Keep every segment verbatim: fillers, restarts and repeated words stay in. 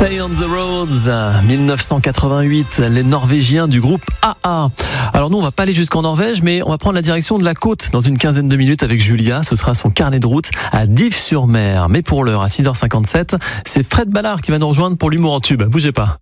Stay on the Roads, dix-neuf cent quatre-vingt-huit, les Norvégiens du groupe A A. Alors nous, on va pas aller jusqu'en Norvège, mais on va prendre la direction de la côte dans une quinzaine de minutes avec Julia. Ce sera son carnet de route à Dives-sur-Mer. Mais pour l'heure, à six heures cinquante-sept, c'est Fred Ballard qui va nous rejoindre pour l'humour en tube. Bougez pas.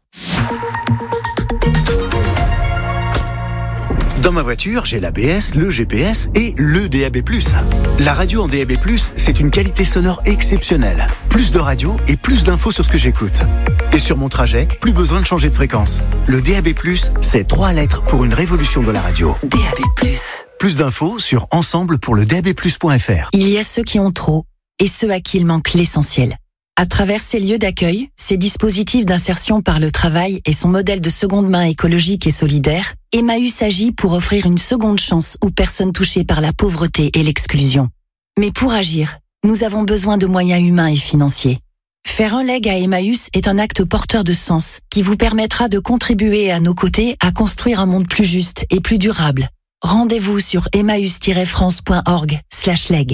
Dans ma voiture, j'ai l'A B S, le G P S et le D A B plus. La radio en D A B plus, c'est une qualité sonore exceptionnelle. Plus de radio et plus d'infos sur ce que j'écoute. Et sur mon trajet, plus besoin de changer de fréquence. Le D A B plus, c'est trois lettres pour une révolution de la radio. D A B plus. Plus d'infos sur ensemble pour le D A B plus point F R. Il y a ceux qui ont trop et ceux à qui il manque l'essentiel. À travers ces lieux d'accueil, ces dispositifs d'insertion par le travail et son modèle de seconde main écologique et solidaire, Emmaüs agit pour offrir une seconde chance aux personnes touchées par la pauvreté et l'exclusion. Mais pour agir, nous avons besoin de moyens humains et financiers. Faire un leg à Emmaüs est un acte porteur de sens qui vous permettra de contribuer à nos côtés à construire un monde plus juste et plus durable. Rendez-vous sur emmaüs tiret france point org slash leg.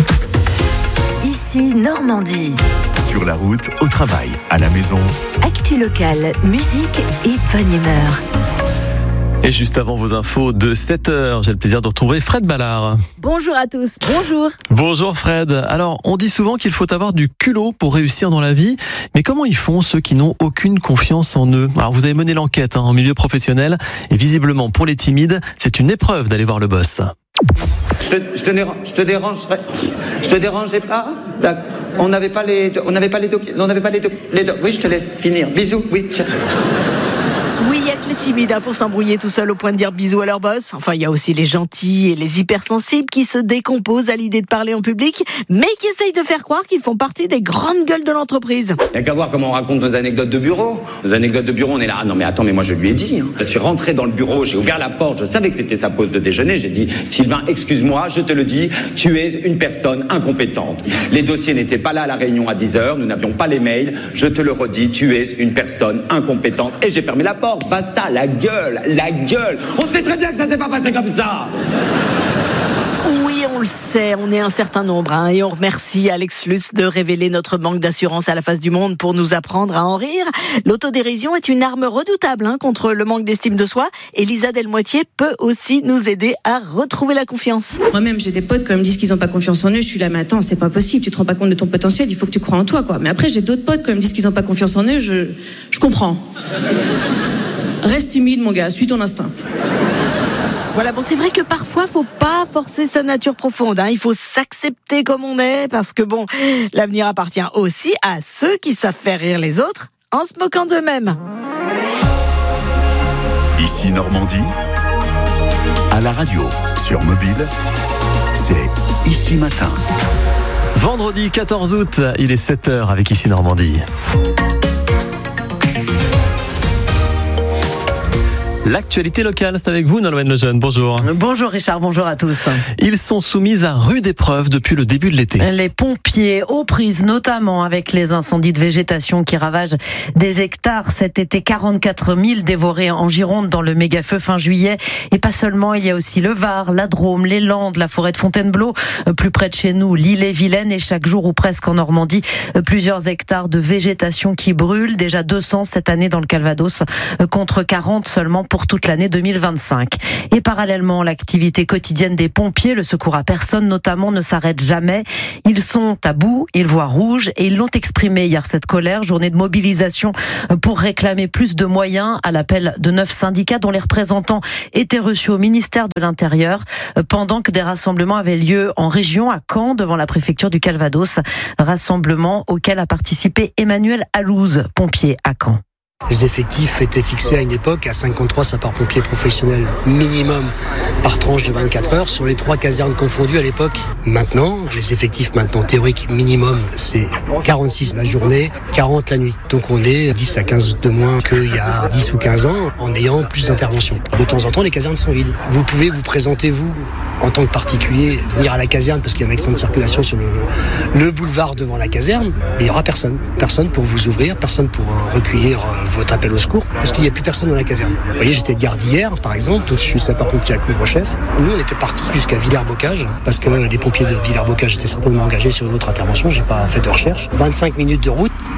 Ici Normandie. Sur la route, au travail, à la maison. Actu locale, musique et bonne humeur. Et juste avant vos infos de sept heures, j'ai le plaisir de retrouver Fred Ballard. Bonjour à tous, bonjour. Bonjour Fred. Alors, on dit souvent qu'il faut avoir du culot pour réussir dans la vie, mais comment ils font ceux qui n'ont aucune confiance en eux ? Alors, vous avez mené l'enquête hein, en milieu professionnel, et visiblement pour les timides, c'est une épreuve d'aller voir le boss. Je te, je te, dérange, je te dérangerai, je te dérangerai pas. On n'avait pas les, on n'avait pas les documents, on n'avait pas les, doc, les doc, oui, je te laisse finir. Bisous, oui. Oui, il y a que les timides hein, pour s'embrouiller tout seul au point de dire bisous à leur boss. Enfin, il y a aussi les gentils et les hypersensibles qui se décomposent à l'idée de parler en public, mais qui essayent de faire croire qu'ils font partie des grandes gueules de l'entreprise. Il n'y a qu'à voir comment on raconte nos anecdotes de bureau. Nos anecdotes de bureau, on est là. Ah non, mais attends, mais moi je lui ai dit. Hein. Je suis rentré dans le bureau, j'ai ouvert la porte, je savais que c'était sa pause de déjeuner. J'ai dit, Sylvain, excuse-moi, je te le dis, tu es une personne incompétente. Les dossiers n'étaient pas là à la réunion à dix heures, nous n'avions pas les mails. Je te le redis, tu es une personne incompétente. Et j'ai fermé la porte. Basta, la gueule, la gueule. On sait très bien que ça s'est pas passé comme ça. Oui, on le sait, on est un certain nombre hein, et on remercie Alex Lutz de révéler notre manque d'assurance à la face du monde pour nous apprendre à en rire. L'autodérision est une arme redoutable hein, contre le manque d'estime de soi et Lisa Delmoitier peut aussi nous aider à retrouver la confiance. Moi-même, j'ai des potes quand ils me disent qu'ils n'ont pas confiance en eux, je suis là, mais attends, c'est pas possible, tu te rends pas compte de ton potentiel, il faut que tu crois en toi, quoi. Mais après, j'ai d'autres potes quand ils me disent qu'ils n'ont pas confiance en eux, je, je comprends. Reste timide, mon gars, suis ton instinct. Voilà, bon, c'est vrai que parfois, faut pas forcer sa nature profonde, hein. Il faut s'accepter comme on est, parce que bon, l'avenir appartient aussi à ceux qui savent faire rire les autres en se moquant d'eux-mêmes. Ici Normandie, à la radio, sur mobile, c'est Ici Matin. Vendredi quatorze août, il est sept heures avec Ici Normandie. L'actualité locale, c'est avec vous, Nolwenn Lejeune. Bonjour. Bonjour Richard, bonjour à tous. Ils sont soumis à rude épreuve depuis le début de l'été. Les pompiers aux prises, notamment avec les incendies de végétation qui ravagent des hectares cet été. quarante-quatre mille dévorés en Gironde dans le méga-feu fin juillet. Et pas seulement, il y a aussi le Var, la Drôme, les Landes, la forêt de Fontainebleau. Plus près de chez nous, l'Ille-et-Vilaine. Et chaque jour ou presque en Normandie, plusieurs hectares de végétation qui brûlent. Déjà deux cents cette année dans le Calvados, contre quarante seulement pour toute l'année deux mille vingt-cinq. Et parallèlement, l'activité quotidienne des pompiers, le secours à personne notamment, ne s'arrête jamais. Ils sont à bout, ils voient rouge et ils l'ont exprimé hier cette colère, journée de mobilisation pour réclamer plus de moyens à l'appel de neuf syndicats dont les représentants étaient reçus au ministère de l'Intérieur pendant que des rassemblements avaient lieu en région, à Caen, devant la préfecture du Calvados. Rassemblement auquel a participé Emmanuel Alouz, pompier à Caen. Les effectifs étaient fixés à une époque à cinquante-trois sapeurs-pompiers professionnels minimum par tranche de vingt-quatre heures sur les trois casernes confondues à l'époque. Maintenant, les effectifs maintenant théoriques minimum, c'est quarante-six la journée, quarante la nuit. Donc on est dix à quinze de moins qu'il y a dix ou quinze ans en ayant plus d'interventions. De temps en temps, les casernes sont vides. Vous pouvez vous présenter, vous, en tant que particulier, venir à la caserne parce qu'il y a un accident de circulation sur le, le boulevard devant la caserne, mais il n'y aura personne. Personne pour vous ouvrir, personne pour euh, recueillir euh, votre appel au secours, parce qu'il n'y a plus personne dans la caserne. Vous voyez, j'étais de garde hier, par exemple, je suis sapeur-pompier à Couvre-Chef. Nous, on était partis jusqu'à Villers-Bocage, parce que les pompiers de Villers-Bocage étaient certainement engagés sur une autre intervention, j'ai pas fait de recherche. vingt-cinq minutes de route,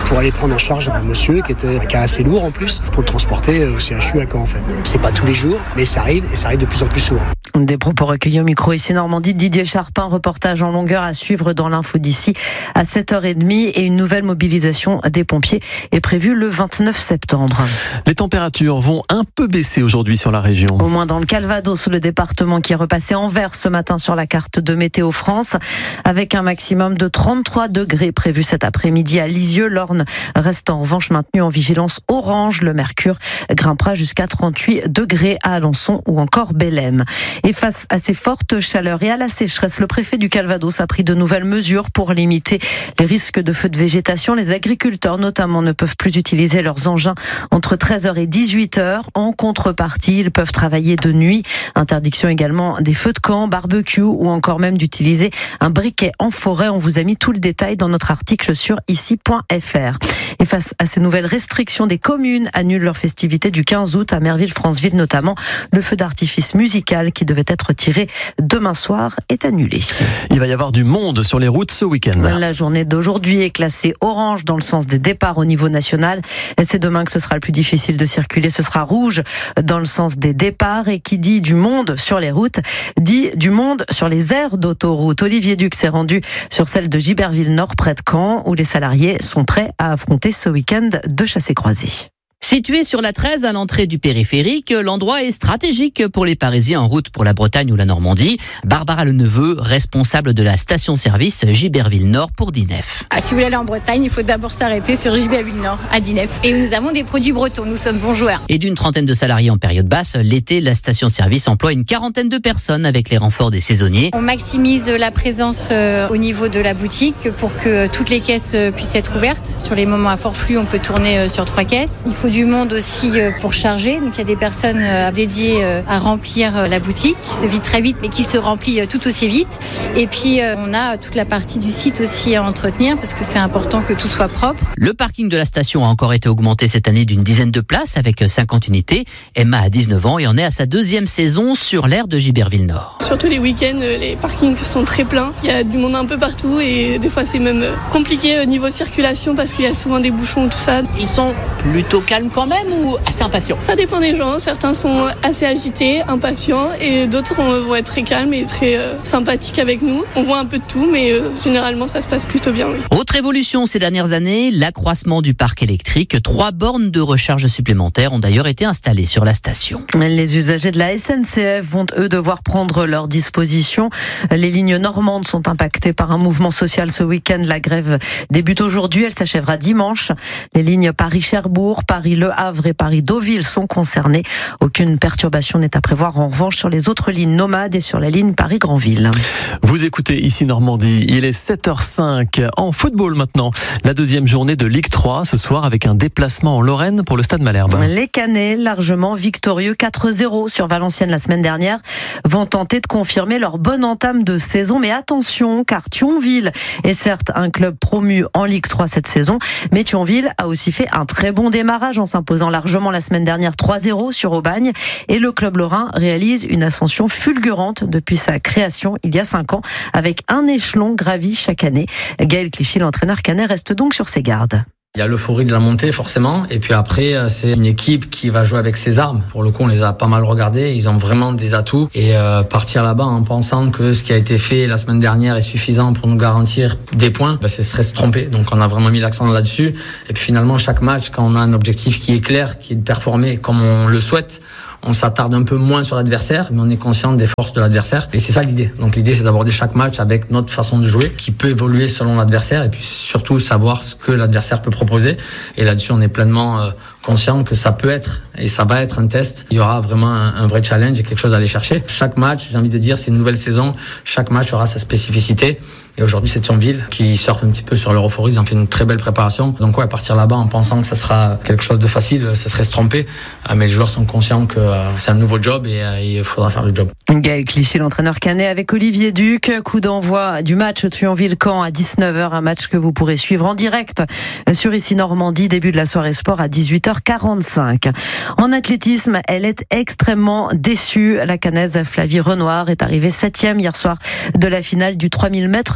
pour aller prendre en charge un monsieur qui était un cas assez lourd en plus, pour le transporter au C H U à Caen en fait. C'est pas tous les jours, mais ça arrive et ça arrive de plus en plus souvent. Des propos recueillis au micro ici Normandie, Didier Charpin, reportage en longueur à suivre dans l'info d'ici à sept heures trente et une nouvelle mobilisation des pompiers est prévue le vingt-neuf septembre. Les températures vont un peu baisser aujourd'hui sur la région. Au moins dans le Calvados, le département qui est repassé en vert ce matin sur la carte de Météo France, avec un maximum de trente-trois degrés prévu cet après-midi à Lisieux. L'Orne reste en revanche maintenu en vigilance orange. Le mercure grimpera jusqu'à trente-huit degrés à Alençon ou encore Bellem. Et face à ces fortes chaleurs et à la sécheresse, le préfet du Calvados a pris de nouvelles mesures pour limiter les risques de feux de végétation. Les agriculteurs notamment ne peuvent plus utiliser leurs engins entre treize heures et dix-huit heures. En contrepartie, ils peuvent travailler de nuit. Interdiction également des feux de camp, barbecue ou encore même d'utiliser un briquet en forêt. On vous a mis tout le détail dans notre article sur ici point f r. Et face à ces nouvelles restrictions, des communes annulent leurs festivités du quinze août à Merville-Franceville notamment. Le feu d'artifice musical qui devait être tiré demain soir est annulé. Il va y avoir du monde sur les routes ce week-end. La journée d'aujourd'hui est classée orange dans le sens des départs au niveau national. Et c'est demain que ce sera le plus difficile de circuler. Ce sera rouge dans le sens des départs. Et qui dit du monde sur les routes, dit du monde sur les aires d'autoroute. Olivier Duc s'est rendu sur celle de Giberville-Nord près de Caen où les salariés sont prêts à affronter ce week-end de chassés-croisés. Situé sur la treize à l'entrée du périphérique, l'endroit est stratégique pour les Parisiens en route pour la Bretagne ou la Normandie. Barbara Leneveu, responsable de la station-service Giberville-Nord pour Dinef. Ah, si vous voulez aller en Bretagne, il faut d'abord s'arrêter sur Giberville-Nord à Dinef. Et nous avons des produits bretons, nous sommes bons joueurs. Et d'une trentaine de salariés en période basse, l'été, la station-service emploie une quarantaine de personnes avec les renforts des saisonniers. On maximise la présence au niveau de la boutique pour que toutes les caisses puissent être ouvertes. Sur les moments à fort flux, on peut tourner sur trois caisses. Il faut du monde aussi pour charger. Donc il y a des personnes dédiées à remplir la boutique qui se vide très vite mais qui se remplit tout aussi vite. Et puis on a toute la partie du site aussi à entretenir parce que c'est important que tout soit propre. Le parking de la station a encore été augmenté cette année d'une dizaine de places avec cinquante unités. Emma a dix-neuf ans et en est à sa deuxième saison sur l'aire de Giberville-Nord. Surtout les week-ends, les parkings sont très pleins. Il y a du monde un peu partout et des fois c'est même compliqué au niveau circulation parce qu'il y a souvent des bouchons, tout ça. Ils sont plutôt calmes quand même ou assez impatients? Ça dépend des gens, certains sont assez agités, impatients et d'autres vont être très calmes et très euh, sympathiques avec nous. On voit un peu de tout mais euh, généralement ça se passe plutôt bien. Oui. Autre évolution ces dernières années, l'accroissement du parc électrique. Trois bornes de recharge supplémentaires ont d'ailleurs été installées sur la station. Les usagers de la S N C F vont eux devoir prendre leurs dispositions. Les lignes normandes sont impactées par un mouvement social ce week-end. La grève débute aujourd'hui, elle s'achèvera dimanche. Les lignes Paris-Cherbourg, Paris-Le Havre et Paris-Deauville sont concernés. Aucune perturbation n'est à prévoir en revanche sur les autres lignes nomades et sur la ligne Paris-Granville. Vous écoutez ici Normandie, il est sept heures cinq. En football maintenant, la deuxième journée de Ligue trois ce soir avec un déplacement en Lorraine pour le Stade Malherbe. Les Canets, largement victorieux quatre zéro sur Valenciennes la semaine dernière, vont tenter de confirmer leur bonne entame de saison. Mais attention, car Thionville est certes un club promu en Ligue trois cette saison, mais Thionville a aussi fait un très bon démarrage en s'imposant largement la semaine dernière trois zéro sur Aubagne. Et le club lorrain réalise une ascension fulgurante depuis sa création il y a cinq ans, avec un échelon gravi chaque année. Gaël Clichy, l'entraîneur canet, reste donc sur ses gardes. Il y a l'euphorie de la montée forcément, et puis après c'est une équipe qui va jouer avec ses armes. Pour le coup on les a pas mal regardés, ils ont vraiment des atouts, et euh, partir là-bas en pensant que ce qui a été fait la semaine dernière est suffisant pour nous garantir des points, ben, ce serait se tromper. Donc on a vraiment mis l'accent là-dessus, et puis finalement chaque match, quand on a un objectif qui est clair, qui est de performer comme on le souhaite, on s'attarde un peu moins sur l'adversaire, mais on est conscient des forces de l'adversaire. Et c'est ça l'idée. Donc l'idée, c'est d'aborder chaque match avec notre façon de jouer, qui peut évoluer selon l'adversaire, et puis surtout savoir ce que l'adversaire peut proposer. Et là-dessus, on est pleinement euh, conscient que ça peut être, et ça va être un test. Il y aura vraiment un, un vrai challenge et quelque chose à aller chercher. Chaque match, j'ai envie de dire, c'est une nouvelle saison. Chaque match aura sa spécificité. Et aujourd'hui, c'est Thionville qui surfe un petit peu sur leur euphorie. Ils ont fait une très belle préparation. Donc, ouais, partir là-bas en pensant que ça sera quelque chose de facile, ça serait se tromper. Mais les joueurs sont conscients que c'est un nouveau job et il faudra faire le job. Gaël Clichy, l'entraîneur canet, avec Olivier Duc. Coup d'envoi du match Thionville-Caen à dix-neuf heures. Un match que vous pourrez suivre en direct sur ici Normandie. Début de la soirée sport à dix-huit heures quarante-cinq. En athlétisme, elle est extrêmement déçue. La canaise Flavie Renoir est arrivée septième hier soir de la finale du trois mille mètres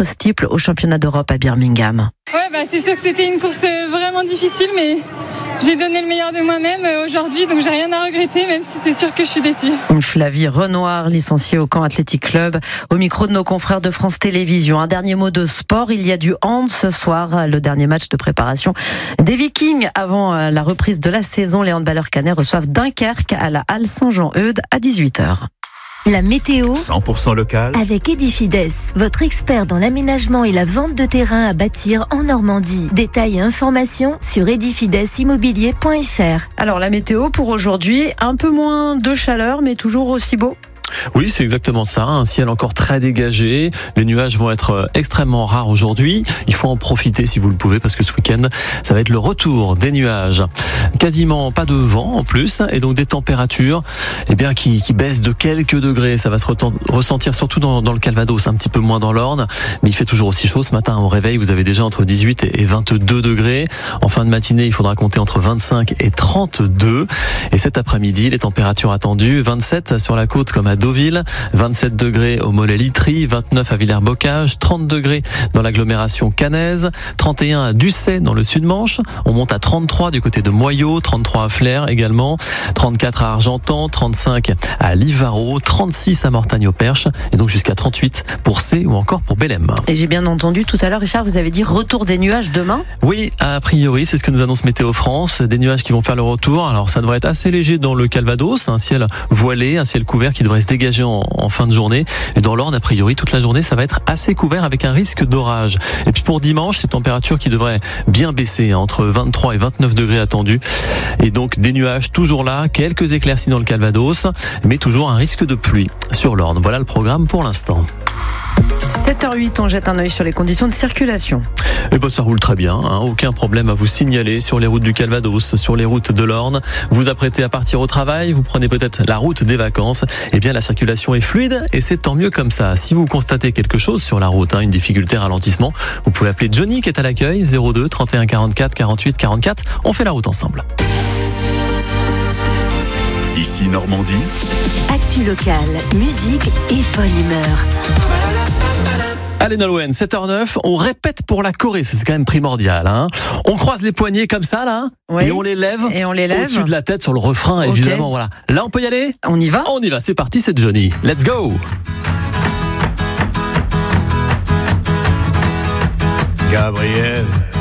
steeple au championnat d'Europe à Birmingham. Ouais, bah, c'est sûr que c'était une course vraiment difficile, mais j'ai donné le meilleur de moi-même aujourd'hui, donc j'ai rien à regretter, même si c'est sûr que je suis déçue. Flavie Renoir, licenciée au Caen Athletic Club, au micro de nos confrères de France Télévisions. Un dernier mot de sport, il y a du hand ce soir, le dernier match de préparation des Vikings avant la reprise de la saison. Les handballeurs cannais reçoivent Dunkerque à la Halle Saint-Jean-Eudes à dix-huit heures. La météo cent pour cent local avec Edifides, votre expert dans l'aménagement et la vente de terrain à bâtir en Normandie. Détails et informations sur edifides immobilier point f r. Alors la météo pour aujourd'hui, un peu moins de chaleur mais toujours aussi beau. Oui, c'est exactement ça. Un ciel encore très dégagé. Les nuages vont être extrêmement rares aujourd'hui. Il faut en profiter si vous le pouvez parce que ce week-end, ça va être le retour des nuages. Quasiment pas de vent en plus et donc des températures eh bien, qui, qui baissent de quelques degrés. Ça va se ressentir surtout dans, dans le Calvados, un petit peu moins dans l'Orne. Mais il fait toujours aussi chaud. Ce matin, au réveil, vous avez déjà entre dix-huit et vingt-deux degrés. En fin de matinée, il faudra compter entre vingt-cinq et trente-deux. Et cet après-midi, les températures attendues, vingt-sept sur la côte comme à Deauville, vingt-sept degrés au Mollet-Litry, vingt-neuf à Villers-Bocage, trente degrés dans l'agglomération cannaise, trente et un à Ducey dans le Sud-Manche. On monte à trente-trois du côté de Moyaux, trente-trois à Flers également, trente-quatre à Argentan, trente-cinq à Livaro, trente-six à Mortagne-au-Perche et donc jusqu'à trente-huit pour C ou encore pour Bélem. Et j'ai bien entendu tout à l'heure, Richard, vous avez dit retour des nuages demain ? Oui, a priori, c'est ce que nous annonce Météo France. Des nuages qui vont faire le retour. Alors ça devrait être assez léger dans le Calvados, un ciel voilé, un ciel couvert qui devrait se dégager en, en fin de journée. Et dans l'Orne, a priori, toute la journée, ça va être assez couvert avec un risque d'orage. Et puis pour dimanche, ces températures qui devraient bien baisser, hein, entre vingt-trois et vingt-neuf degrés attendus. Et donc des nuages toujours là, quelques éclaircies dans le Calvados, mais toujours un risque de pluie sur l'Orne. Voilà le programme pour l'instant. sept heures huit, on jette un œil sur les conditions de circulation. Eh ben, ça roule très bien, hein. Aucun problème à vous signaler sur les routes du Calvados, sur les routes de l'Orne. Vous vous apprêtez à partir au travail, vous prenez peut-être la route des vacances. Eh bien, la circulation est fluide et c'est tant mieux comme ça. Si vous constatez quelque chose sur la route, hein, une difficulté, ralentissement, vous pouvez appeler Johnny qui est à l'accueil, zéro deux trente et un quarante-quatre quarante-huit quarante-quatre. On fait la route ensemble. Ici Normandie. Actu locale, musique et bonne humeur. Allez Nolwenn, sept heures neuf, on répète pour la choré, c'est quand même primordial. Hein. On croise les poignets comme ça là, oui. et on les lève, et on les lève au-dessus de la tête sur le refrain, okay. Évidemment. Voilà. Là on peut y aller ? On y va ? On y va, c'est parti, c'est Johnny. Let's go ! Gabriel,